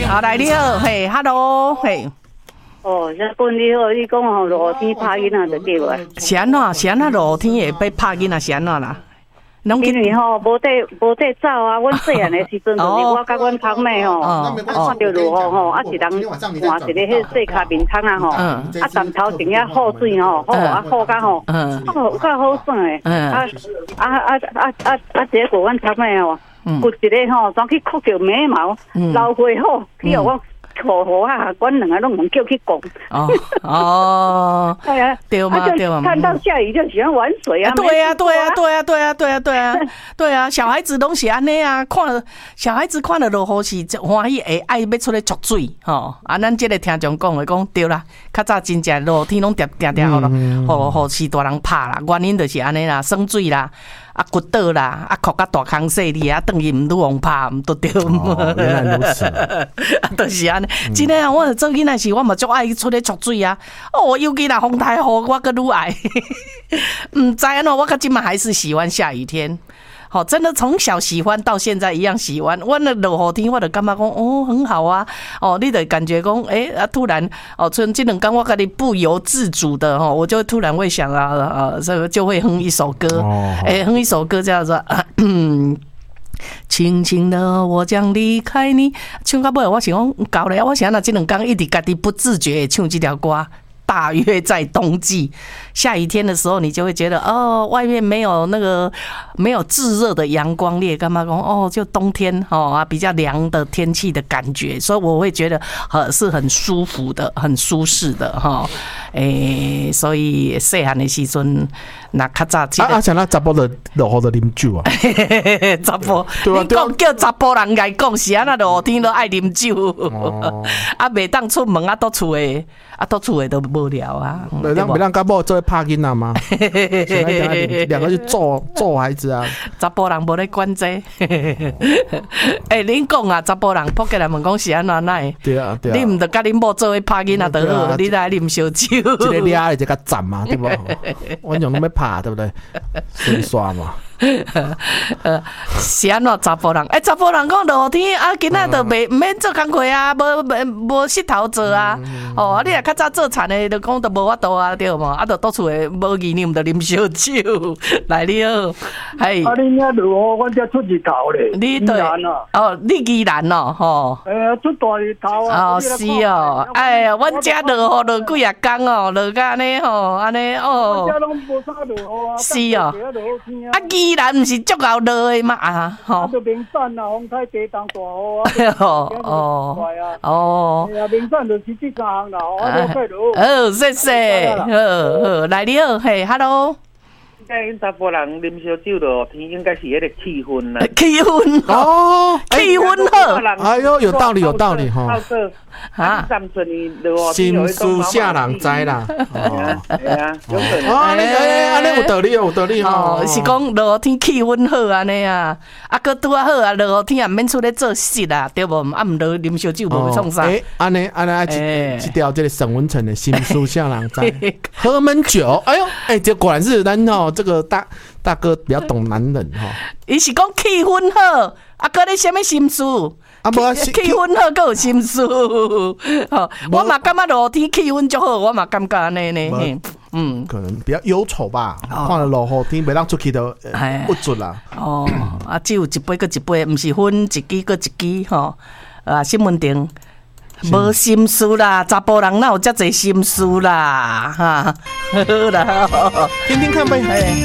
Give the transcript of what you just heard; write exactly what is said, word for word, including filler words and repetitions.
好，来你好，嘿 ，Hello， 嘿。 哦，小本你好，你讲吼落雨天拍囡仔就对啊。 是安怎？是安怎落雨天会被拍囡仔是安怎啦？ 因为吼无地无地走啊，阮细汉的时阵就是我甲阮堂妹吼，啊看到落雨吼，啊一人换一个迄细卡面窗啊吼，啊枕头前遐雨水吼，好啊好甲吼，好甲好耍的，啊啊啊啊啊啊结果阮堂妹吼，骨一个吼，转去哭着眉毛，流血好，去互我。好好啊，阮两个拢唔叫去讲。哦哦， 对啊， 对嘛对嘛。 看到下雨就喜欢玩水啊。 对啊对啊对啊对啊对啊对啊对啊，小孩子拢是安尼啊，看了小孩子看了落雨是欢喜会爱要出来捉水吼。啊，咱这个听众讲的讲对啦，较早真正落雨天拢定定定好了，好好是大人拍啦，原因就是安尼啦，生水啦。啊，骨倒啦，啊，哭甲大空细哩啊，等于唔拄往拍，唔拄对。 哦，原来如此。 啊，就是安尼。真诶啊，我做囡仔时，我嘛足爱出去捉水啊。哦，尤其若风台雨，我阁愈爱。唔知安怎，我到今嘛还是喜欢下雨天。好，真的从小喜欢到现在一样喜欢。我那落雨天，我就感觉讲哦很好啊。哦，你就感觉讲诶啊，突然哦，像这两天我跟你不由自主的哈，我就突然会想啊啊，这个就会哼一首歌，诶、哦，哼一首歌叫做。啊轻轻的，我将离开你。唱到尾，我想讲搞了，我想那这两天一直家己不自觉地唱这条歌。大约在冬季下雨天的时候，你就会觉得哦，外面没有那个没有炙热的阳光，你也干嘛讲哦，就冬天哦啊比较凉的天气的感觉，所以我会觉得呃是很舒服的，很舒适的哈。诶、欸，所以细汉的时阵，那较早记得啊啊，像那查甫的落雨的啉酒啊， 查甫，你讲叫查甫人来讲是安那落雨天都爱啉酒，哦、啊，袂当出门啊，倒厝诶，啊，倒厝诶都无聊啊。 袂当袂当甲某做拍囡仔吗？两个去揍揍孩子啊！ 查甫人无咧管这。诶、欸，恁讲啊，查甫人扑过来问讲是安怎奈？ 对啊对啊， 你毋得甲恁某做伙拍囡仔就好，你来啉烧酒。 这个俩就甲站嘛，对不？我用拢要拍，对不对？先刷嘛。 呃，是安怎查甫人？哎、欸，查甫人讲落雨天啊，今仔就袂免做工课啊，无无无膝头做啊。嗯、哦，啊，你若较早做田的，就讲都无法度啊，对无？啊，就倒厝的无意念，就啉烧酒。来你好，嘿。 啊，你遐落雨，阮遮出日头咧。 你对哦，你宜兰哦，吼。 哎呀，出大日头啊！ 哦，是哦，哎呀，阮遮落雨落几啊工哦，落甲安尼吼，安尼哦。 阮遮拢无啥落雨啊。 是哦。啊，宜兰毋是足够落的嘛啊，吼。 啊，就名产啊，风台地动大雨啊。哦哦哦。 哎呀，名产就是这三项啦，啊，落快落。 好，谢谢，好好，来你好，嘿 ，hello。 应该因查甫人啉烧酒落天，应该是迄个气氛啦。 气氛哦，气氛好。 哎呦，有道理，有道理哈。 啊，三寸你落心思下人知啦。 哦，系啊，有可能。 哦，你哎，安尼有道理，有道理哦。是讲落雨天气氛好安尼啊，啊，佮拄啊好啊，落雨天也免出来做事啦，对无？啊，毋落啉烧酒无创啥。 哎，安尼安尼，一一条这个沈文成的心思下人知。喝闷酒，哎呦，哎，这果然是咱哦。这个大大哥比较懂男人哈， 伊是讲气氛好，啊，搁咧什么心思？啊，无气氛好，搁有心思。吼，我嘛感觉落天气氛足好，我嘛感觉安尼呢。嗯， 可能比较忧愁吧。看了落雨天，袂当出去都不准啦。 哦，啊，只有一杯搁一杯，毋是分一支搁一支吼。啊，新闻顶。无心思啦，查甫人哪有遮侪心思啦，哈，好啦， 听听看呗。